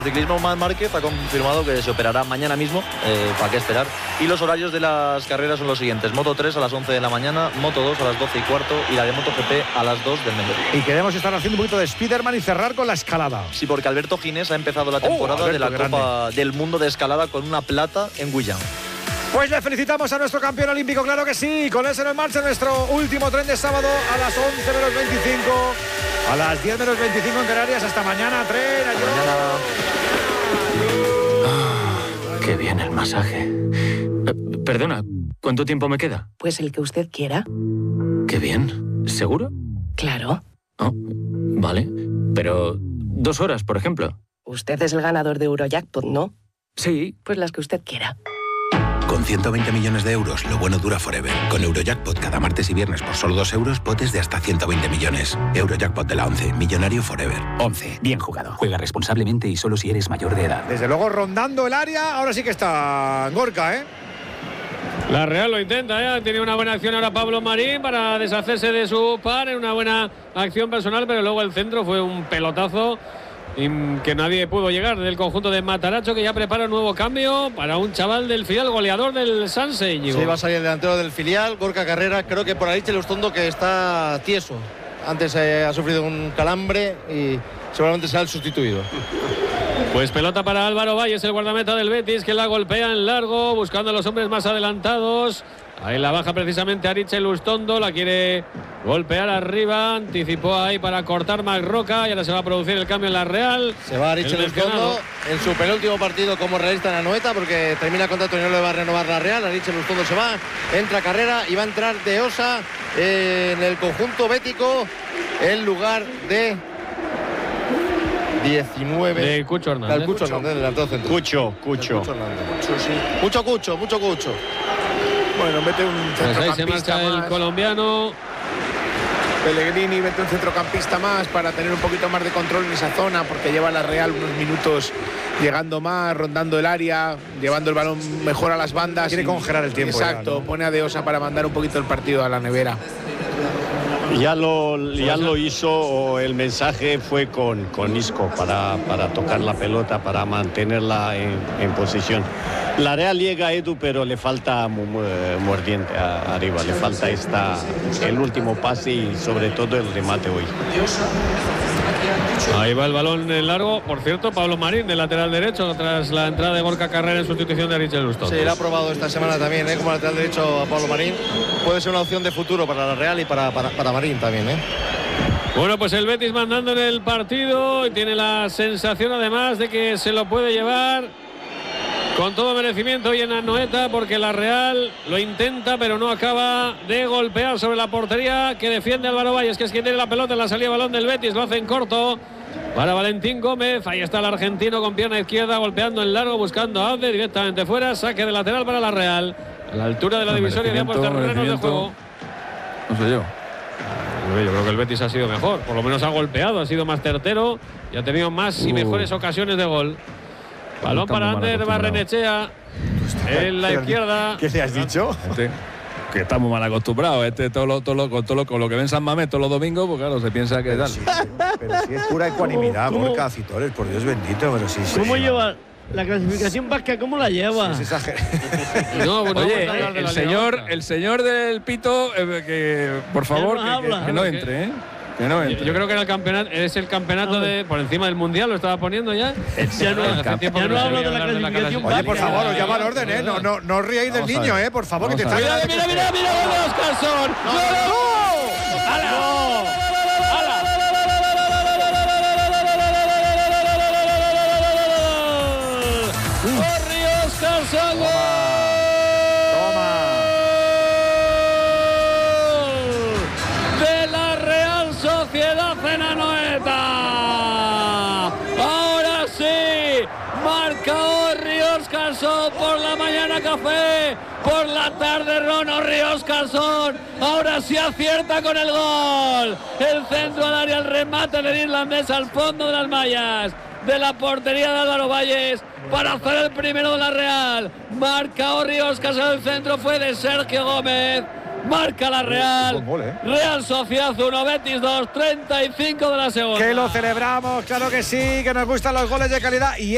Ciclismo, Marc Márquez ha confirmado que se operará mañana mismo, para qué esperar. Y los horarios de las carreras son los siguientes: Moto 3 a las 11 de la mañana, Moto 2 a las 12 y cuarto y la de MotoGP a las 2 del mediodía. Y queremos estar haciendo un poquito de Spiderman y cerrar con la escalada. Sí, porque Alberto Ginés ha empezado la temporada de la Copa del Mundo de Escalada con una plata en Guyana. Pues le felicitamos a nuestro campeón olímpico, claro que sí. Con eso en marcha nuestro último tren de sábado a las 11 menos 25, a las 10 menos 25 en Canarias. Hasta mañana, tren. Qué bien el masaje. Perdona, ¿cuánto tiempo me queda? Pues el que usted quiera. Qué bien. ¿Seguro? Claro. Oh, vale. Pero 2 horas, por ejemplo. Usted es el ganador de Eurojackpot, ¿no? Sí. Pues las que usted quiera. Con 120 millones de euros, lo bueno dura forever. Con Eurojackpot cada martes y viernes por solo 2 euros, potes de hasta 120 millones. Eurojackpot de la 11, millonario forever. 11, bien jugado. Juega responsablemente y solo si eres mayor de edad. Desde luego rondando el área, ahora sí que está Gorka, ¿eh? La Real lo intenta, tiene una buena acción ahora Pablo Marín para deshacerse de su par, en una buena acción personal, pero luego el centro fue un pelotazo que nadie pudo llegar del conjunto de Matarazzo, que ya prepara un nuevo cambio para un chaval del filial, goleador del Sanse, Íñigo. Sí, va a salir el delantero del filial, Gorka Carrera, creo que por Ariche Lustondo, que está tieso. Antes ha sufrido un calambre y seguramente será el sustituido. Pues pelota para Álvaro Valles, el guardameta del Betis, que la golpea en largo, buscando a los hombres más adelantados. Ahí la baja precisamente Ariche Lustondo, la quiere golpear arriba, anticipó ahí para cortar Marroca y ahora se va a producir el cambio en la Real. Se va Ariche Lustondo en su penúltimo partido como realista en Anoeta, porque termina el contrato y no le va a renovar la Real. Ariche Lustondo se va, entra Carrera y va a entrar De Osa en el conjunto bético en lugar de 19 de Cucho Hernández. El Cucho Hernández, delantero centro. Cucho. Mucho Cucho. Bueno, mete un centrocampista pues ahí se marcha más. El colombiano. Pellegrini mete un centrocampista más para tener un poquito más de control en esa zona, porque lleva la Real unos minutos llegando más, rondando el área, llevando el balón mejor a las bandas. Quiere congelar el tiempo. Exacto, ya, ¿no? pone a De Osa para mandar un poquito el partido a la nevera. Ya lo hizo, o el mensaje fue con Isco para tocar la pelota, para mantenerla en posición. La Real llega a Edu, pero le falta mordiente arriba, le falta el último pase y sobre todo el remate hoy. Ahí va el balón en largo, por cierto, Pablo Marín, del lateral derecho, tras la entrada de Gorka Carrera en sustitución de Ariche Lustondo. Sí, lo ha probado esta semana también, como lateral derecho a Pablo Marín. Puede ser una opción de futuro para la Real y para Marín también, Bueno, pues el Betis mandando en el partido y tiene la sensación además de que se lo puede llevar con todo merecimiento hoy en Anoeta, porque la Real lo intenta pero no acaba de golpear sobre la portería que defiende Álvaro Valles, que es quien tiene la pelota en la salida de balón del Betis. Lo hace en corto para Valentín Gómez. Ahí está el argentino con pierna izquierda golpeando en largo, buscando a Abde directamente fuera. Saque de lateral para la Real a la altura de la divisoria de ambos terrenos de juego. No sé yo. Yo creo que el Betis ha sido mejor, por lo menos ha golpeado, ha sido más certero y ha tenido más y mejores ocasiones de gol. Balón para Ander Barrenechea en la izquierda. ¿Qué le has dicho? Que está muy mal acostumbrado. Con lo que ven San Mamés todos los domingos, pues claro, se piensa que pero tal. Sí, pero sí es pura ecuanimidad, Gorka Citores, por Dios bendito, pero sí. ¿Cómo lleva la clasificación vasca? ¿Cómo la lleva? Sí, no, oye, el señor del pito, que por favor, que no entre, ¿eh? Yo creo que era es el campeonato de por encima del mundial, lo estaba poniendo ya. Ya no hablo de la clasificación. Oye, por favor, os llama al orden, ¿eh? No os riáis del niño, ¿eh? Por favor, que te está. Mira, gol de Oscarsson. Corri Oscarsson. De la Real Sociedad en Anoeta. Ahora sí, marca Orri Oscarsson por la mañana café, por la tarde Ron Orri Oscarsson. Ahora sí acierta con el gol. El centro al área, el remate del irlandés al fondo de las mallas de la portería de Álvaro Valles para hacer el primero de la Real. Marca Orri Oscarsson, el centro fue de Sergio Gómez. Marca la Real. Real Sociedad 1, Betis 2, 35 de la segunda. Que lo celebramos, claro que sí, que nos gustan los goles de calidad. Y